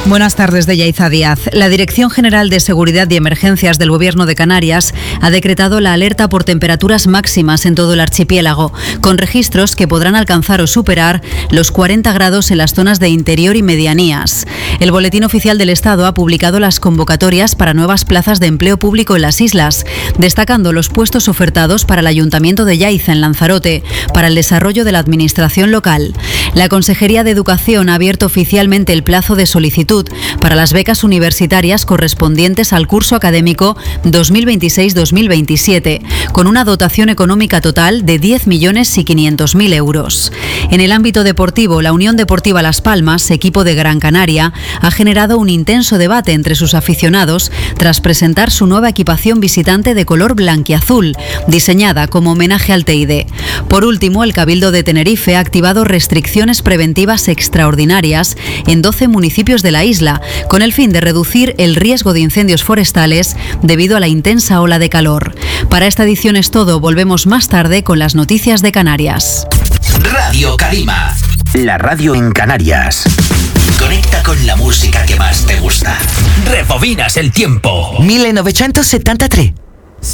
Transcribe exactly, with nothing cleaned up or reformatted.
Buenas tardes, de Yaiza Díaz. La Dirección General de Seguridad y Emergencias del Gobierno de Canarias ha decretado la alerta por temperaturas máximas en todo el archipiélago, con registros que podrán alcanzar o superar los cuarenta grados en las zonas de interior y medianías. El Boletín Oficial del Estado ha publicado las convocatorias para nuevas plazas de empleo público en las islas, destacando los puestos ofertados para el Ayuntamiento de Yaiza, en Lanzarote, para el desarrollo de la administración local. La Consejería de Educación ha abierto oficialmente el plazo de solicitud para las becas universitarias correspondientes al curso académico dos mil veintiséis dos mil veintisiete, con una dotación económica total de diez millones y quinientos mil euros. En el ámbito deportivo, la Unión Deportiva Las Palmas, equipo de Gran Canaria, ha generado un intenso debate entre sus aficionados tras presentar su nueva equipación visitante de color blanquiazul, diseñada como homenaje al Teide. Por último, el Cabildo de Tenerife ha activado restricciones preventivas extraordinarias en doce municipios de la isla, con el fin de reducir el riesgo de incendios forestales debido a la intensa ola de calor. Para esta edición es todo. Volvemos más tarde con las noticias de Canarias. Radio Calima, la radio en Canarias. Conecta con la música que más te gusta. Rebobinas el tiempo. mil novecientos setenta y tres.